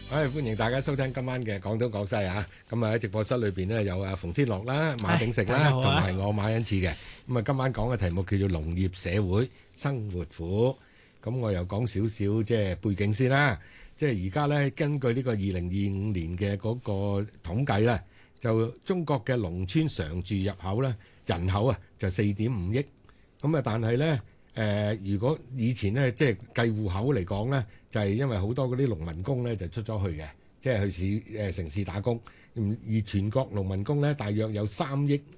歡迎大家收聽今晚嘅廣東廣西啊！咁喺直播室裏邊呢，有阿馮天樂啦、馬鼎盛啦，同埋我馬恩賜嘅。咁今晚講嘅題目叫做農業社會生活苦。咁我又講少少即係背景先啦。即係而家呢，根據呢個2025年嘅嗰個統計呢，就中國嘅農村常住入口呢，人口啊就4.5億。咁但係呢，如果以前呢，即係計戶口嚟講呢，就係因為好多嗰啲農民工呢就出咗去嘅，即係去城市打工。而全國農民工呢，大約有3億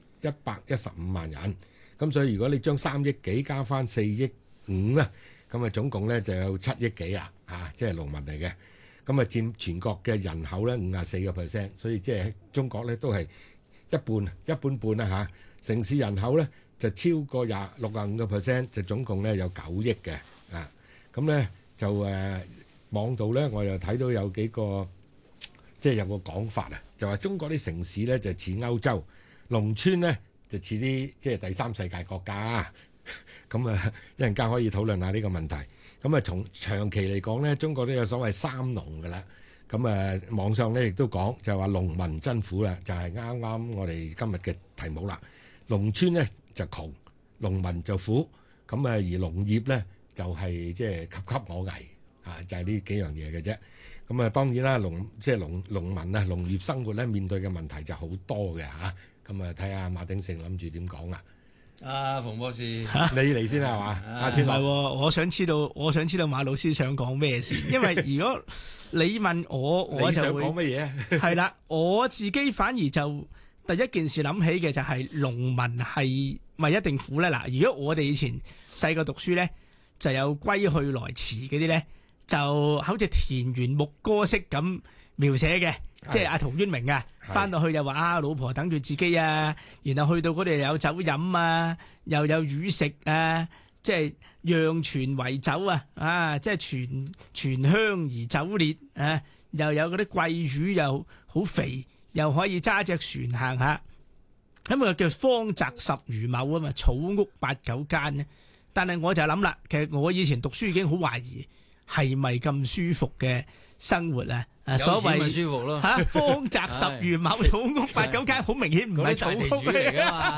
115萬人。咁所以如果你將3億幾加翻4億5咧，咁啊總共呢就有7億幾啦，即係農民嚟嘅。咁啊佔全國嘅人口呢54%，所以即係中國呢都係一半半啦。城市人口呢就超過65%，就總共呢有9億嘅。咁呢就網度呢我又睇到有幾個即係有個講法啊，就話中國啲城市呢就似歐洲，農村呢就似啲即係第三世界國家。咁一陣間可以討論下呢個問題。咁從長期嚟講呢，中國都有所謂三農㗎啦。咁網上呢亦都講就話農民真苦啦，就係啱啱我哋今日嘅題目啦。農村呢就窮，農民就苦。而農業呢就係即係岌岌可危就係呢幾樣嘢嘅啫。當然啦，農民啊，農業生活咧面對嘅問題就好多嘅嚇。睇下馬鼎盛諗住點講啊？ 馮博士， 你嚟先係嘛？天樂， 我想知道馬老師想講咩先？因為如果你問我就會你想講乜嘢？ 係啦，我自己反而就第一件事諗起嘅就係農民係咪一定苦咧？嗱，如果我哋以前細個讀書咧，就有歸去來辭嗰啲咧，就好似田園牧歌式咁描寫嘅，即係阿陶淵明啊，翻到去又話老婆等住自己啊，然後去到嗰度又有酒飲啊，又有魚食啊，即係釀泉為酒啊，即係泉香而酒烈啊，又有嗰啲桂魚又好肥，又可以揸隻船行下，咁叫方宅10餘畝啊嘛，草屋8、9間呢。但係我就諗啦，其實我以前讀書已經好懷疑係咪咁舒服嘅生活啊？所謂有錢咪舒服咯方宅10餘畝，草屋8、9間，好明顯唔係草屋嚟噶嘛。